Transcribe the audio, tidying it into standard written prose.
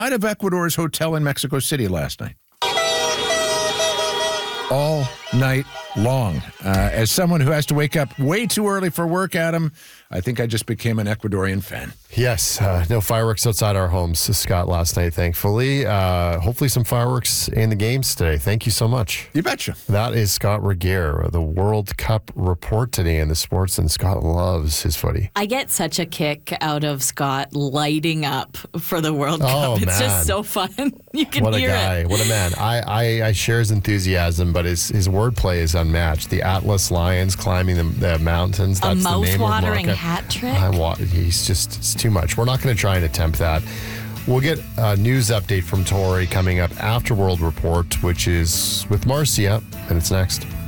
out of Ecuador's hotel in Mexico City last night. All night long. As someone who has to wake up way too early for work, Adam, I think I just became an Ecuadorian fan. Yes, no fireworks outside our homes, Scott, last night, thankfully. Hopefully some fireworks in the games today. Thank you so much. You betcha. That is Scott Regier, the World Cup report today in the sports, and Scott loves his footy. I get such a kick out of Scott lighting up for the World Cup. It's just so fun. You can what hear a guy. it. What a man. I share his enthusiasm, but his wordplay is unmatched. The Atlas Lions climbing the mountains. That's the name of mouth-watering market. hat trick. He's just, it's too much. We're not going to try and attempt that. We'll get a news update from Tori coming up after World Report, which is with Marcia, and it's next.